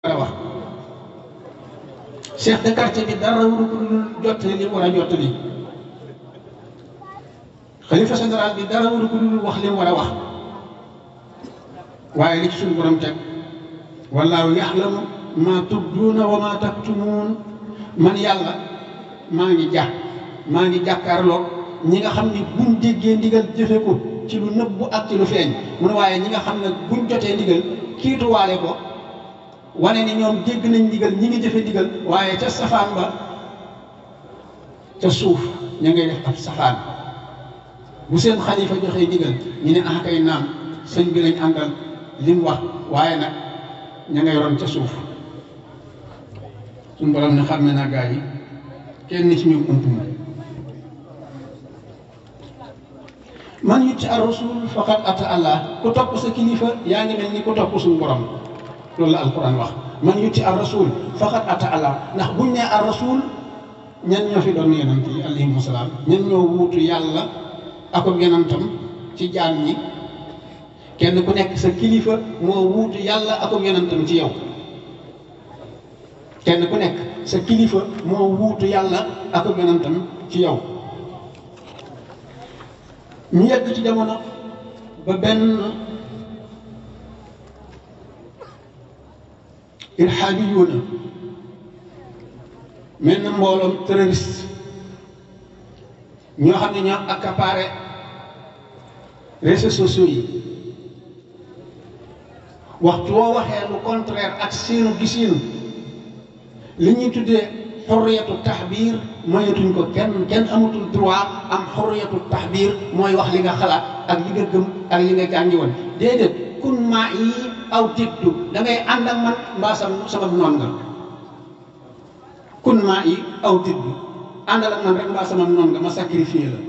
wax chef de quartier bi dara waru ko jottali li war a jottali xalifa général bi dara waru ko wax li war a wax waaye li ci suñu borom teg wallaahu yaxlamu ma tubduuna wa ma taktumuun man yàlla maa ngi jàkkaarloo ñi nga xam ni buñ déggee ndigal jëfe ko ci lu nëbbu ak ci lu feeñ mu ne waaye ñi nga xam ne buñ jotee ndigal kiituwaale ko wane ni ñoom dégg nañ ndigal ñi ngi jëfe ndigal waaye ca safaan ba ca suuf ña ngay def ab safaan bu seen xalifa joxee ndigal ñu ne ah kay naam sëñ bi lañ àndal li mu wax waaye nag ña ngay ron ca suuf suñu borom ne xam ne naa gaa yi kenn ci ñoom ëmp man yutti ar rasul faqad ata allah ku topp sa kilifa yaa ngi mel ni ku topp suñu borom loolu la alquran wax man yutti ar rasul faqad ata allah ndax buñ nee ar rasul ñan ñoo fi doon yonent yi alayhimu salaam ñan ñoo wuutu yàlla ak yonentam ci jaam ñi kenn ku nekk sa kilifa moo wuutu yàlla ak yonentam ci yow kenn ku nekk sa kilifa moo wuutu yàlla ak yonentam ci yow ñu yegg ci jamono ba benn irhaabiyuuna mel na mbooloom terroriste ñoo xam ne ñoo accaparé réseaux sociaux yi waxtu woo waxee lu contraire ak seenu gisiinu li ñuy tuddee xurriyatu taxbiir mayatuñ ko kenn amatul droit am xurriyatu taxbiir mooy wax li nga xalaat ak li nga gëm ak li nga jàngi woon déedéet kun maa yi aw tiddu da ngay ànd ak man mbaa sama noon nga kun maa yi aw tiddu àndal ak man rek mbaa sama noon nga ma sacrifié la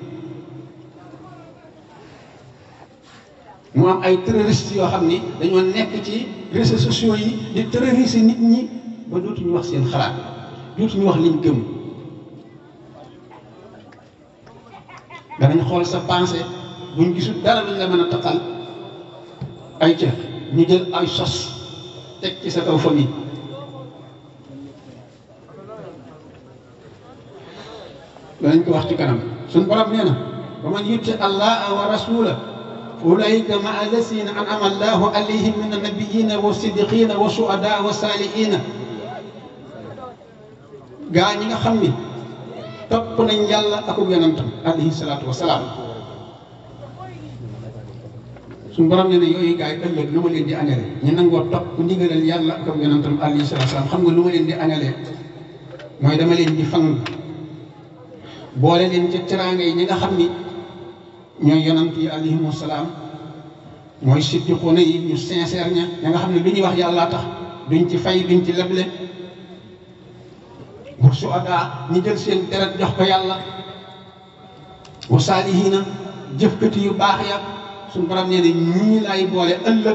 mu am ay terroristes yoo xam ni dañoo nekk ci réseaux sociaux yi di terroriser nit ñi ba dootuñu wax seen xalaat dootuñu wax liñ gëm danañ xool sa pensée buñ gisul dara luñ la mën a taqal ay ca ñu jël ay sos teg ci sa kaw famille danañ ko wax ci kanam suñ borom nee na wa man yutti allaha wa rasula fa ulaika ma allasina an'ama allahu alayhim min annabiyina wa siddiqina wa shuhada wa salihina gaa ñi nga xam ni topp nañ yàlla ak yonentam alayhi salaatu wa salaam suñu borom ne ne yooyu gaa yi ëllëg lu ma leen di añale ñu nangoo topp ndigalal yàlla ak yonentam alayhi salaatu wa salaam xam nga lu ma leen di añale mooy dama leen di fang boole leen ci teraanga yi ñi nga xam ni ñooy yonent yi alayhimu salaam mooy siddiquuna yi ñu sincère ña nga xam ne lu ñuy wax yàlla tax duñ ci fay duñ ci leble wa suhadaa ñi jël seen deret jox ko yàlla wa saalihiina jëfkati yu baax ya suñu borom nee na ñii lay boole ëllëg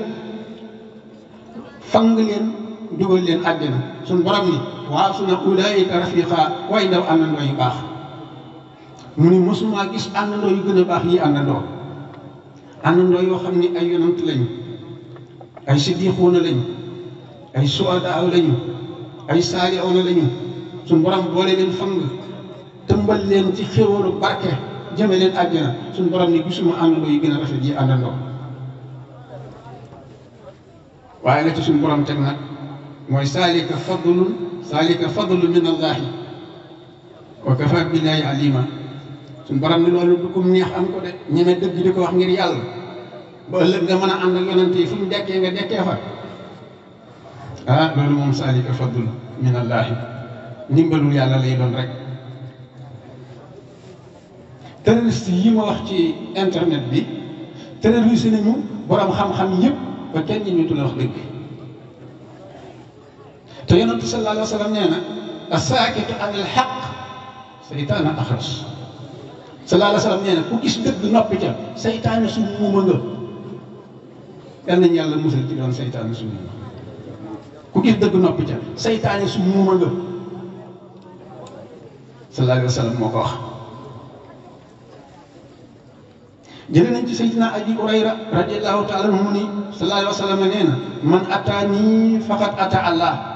fang leen dugal leen àddina suñu borom ni waaw su na ulaayika rafiqa way ndaw àndandoo yu baax mu ni mosuma gis àndandoo yu gën a baax yi àndandoo yoo xam ni ay yonant lañu ay siddiquuna lañu ay suhadaa lañu ay saalihuuna lañu suñu borom boole leen fang tëmbal leen ci xéwalu barke jëme leen àjjana suñu borom ni gisuma àndandoo yi gën a rafet yi àndandoo waaye la ci suñu borom teg nag mooy saalika fadlun min allahi wa kafa billahi alima suñu borom ni loolu du kum neex am ko de ñeme dëgg di ko wax ngir yàlla ba ëllëg nga mën a ànd ak yonent yi fu ñu dekkee nga dekkee fa loolu moom saalika fadlun min allahi ndimbalul yàlla lay doon rek terroriste yi ma wax ci internet bi terroriste nañu borom xam-xam yëpp ba kenn ñi ñu la wax dëgg te yonentu sallallahu alayhi wa sallam nee na as-saakitu anil haqq seytaana axras sallallahu alayhi wa sallam nee na ku gis dëgg noppi ca seytaane su muuma nga yal nañu yàlla musal ci doon seytaane su muuma ku gis dëgg noppi ca seytaane su muuma nga sallallahu alayhi wa sallam moo ko wax jëlee nañ ci sayyidina Abi Hurayra radiyallahu taala anhu mu ni sallallahu alayhi wa sallam nee na man ataani faqad ata Allah